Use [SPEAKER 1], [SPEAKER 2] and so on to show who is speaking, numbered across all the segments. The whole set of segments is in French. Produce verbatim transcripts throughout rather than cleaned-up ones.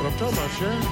[SPEAKER 1] what I'm talking about, Sharon.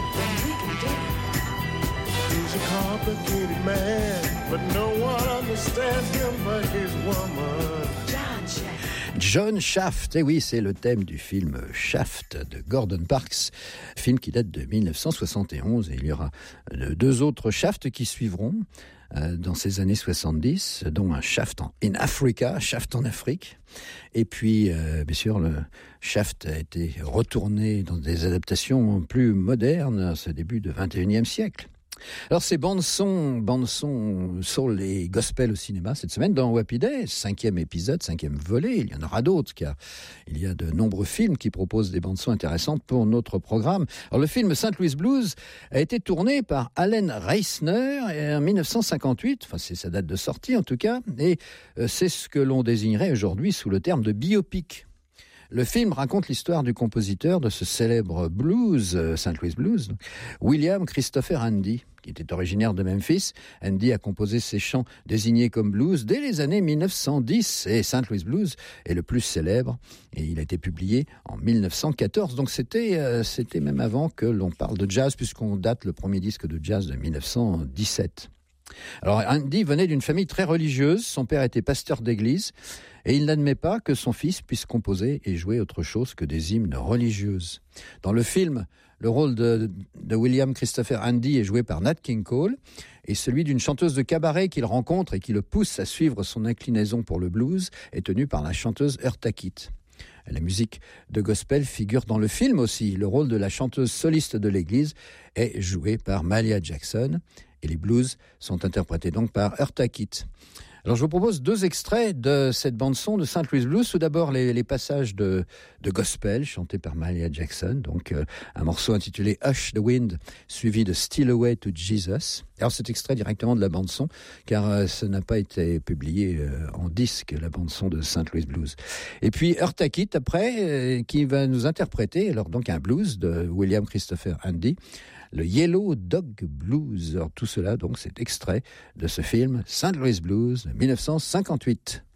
[SPEAKER 1] He's a complicated man, but no one understands him but his woman.
[SPEAKER 2] John Shaft.
[SPEAKER 3] John Shaft, et oui, c'est le thème du film Shaft de Gordon Parks, film qui date de dix-neuf cent soixante et onze, et il y aura deux autres Shaft qui suivront euh, dans ces années soixante-dix, dont un Shaft en In Africa, Shaft en Afrique, et puis euh, bien sûr le Shaft a été retourné dans des adaptations plus modernes à ce début du vingt et unième siècle. Alors ces bandes-son, bandes-son soul et gospel au cinéma cette semaine dans Happy Day, cinquième épisode, cinquième volet, il y en aura d'autres car il y a de nombreux films qui proposent des bandes-son intéressantes pour notre programme. Alors le film Saint Louis Blues a été tourné par Allen Reisner en dix-neuf cent cinquante-huit, enfin c'est sa date de sortie en tout cas, et c'est ce que l'on désignerait aujourd'hui sous le terme de biopic. Le film raconte l'histoire du compositeur de ce célèbre blues, euh, Saint Louis Blues, William Christopher Handy, qui était originaire de Memphis. Handy a composé ses chants désignés comme blues dès les années dix-neuf cent dix, et Saint Louis Blues est le plus célèbre, et il a été publié en dix-neuf cent quatorze, donc c'était, euh, c'était même avant que l'on parle de jazz, puisqu'on date le premier disque de jazz de dix-neuf cent dix-sept. Alors Handy venait d'une famille très religieuse, son père était pasteur d'église, et il n'admet pas que son fils puisse composer et jouer autre chose que des hymnes religieuses. Dans le film, le rôle de, de William Christopher Handy est joué par Nat King Cole, et celui d'une chanteuse de cabaret qu'il rencontre et qui le pousse à suivre son inclinaison pour le blues est tenu par la chanteuse Eartha Kitt. La musique de gospel figure dans le film aussi. Le rôle de la chanteuse soliste de l'église est joué par Mahalia Jackson, et les blues sont interprétés donc par Eartha Kitt. Alors je vous propose deux extraits de cette bande-son de Saint Louis Blues. Tout d'abord les, les passages de, de gospel chantés par Mahalia Jackson, donc euh, un morceau intitulé Hush the Wind, suivi de Still Away to Jesus. Alors cet extrait directement de la bande-son, car euh, ça n'a pas été publié euh, en disque, la bande-son de Saint Louis Blues. Et puis Eartha Kitt après, euh, qui va nous interpréter alors donc un blues de William Christopher Handy, le Yellow Dog Blues. Alors tout cela donc c'est extrait de ce film Saint Louis Blues de dix-neuf cent cinquante-huit.